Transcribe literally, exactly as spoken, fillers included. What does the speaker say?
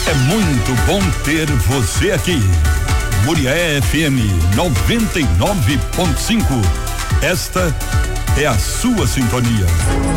É muito bom ter você aqui. Murié F M noventa e nove ponto cinco. Esta é a sua sintonia.